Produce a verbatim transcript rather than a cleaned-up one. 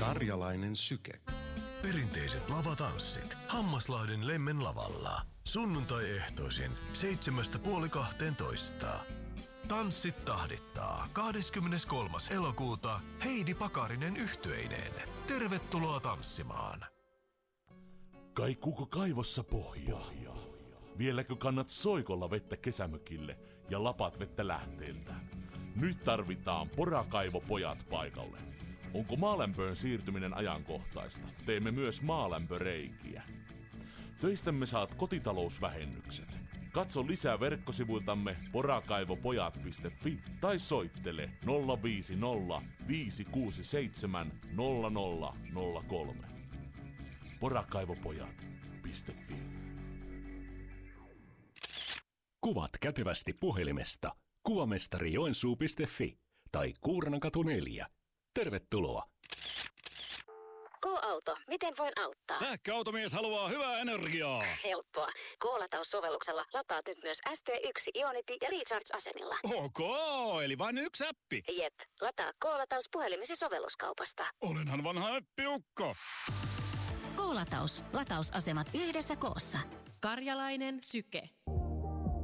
Karjalainen syke. Perinteiset lavatanssit Hammaslahden Lemmen lavalla. Sunnuntai-ehtoisin seitsemästä puoli kahteentoista. Tanssit tahdittaa kahdeskymmeneskolmas elokuuta Heidi Pakarinen yhtyeineen. Tervetuloa tanssimaan. Kaikuuko kaivossa pohjaa? Vieläkö kannat soikolla vettä kesämökille ja lapat vettä lähteeltä? Nyt tarvitaan Porakaivopojat paikalle. Onko maalämpöön siirtyminen ajankohtaista? Teemme myös maalämpöreikiä. Töistämme saat kotitalousvähennykset. Katso lisää verkkosivuiltamme porakaivopojat piste fi tai soittele nolla viisi nolla viisi kuusi seitsemän nolla nolla nolla kolme. porakaivopojat piste fi. Kuvat kätevästi puhelimesta kuvamestari joensuu piste fi tai Kuurnankatu neljä. Tervetuloa! K-auto, miten voin auttaa? Sähköautomies haluaa hyvää energiaa. Helppoa. K-lataussovelluksella lataat nyt myös S T yksi Ionity ja Recharge-asemilla. Ok, eli vain yksi appi. Jep, lataa K-lataus puhelimesi sovelluskaupasta. Olenhan vanha äppiukko. K-lataus. Latausasemat yhdessä koossa. Karjalainen syke.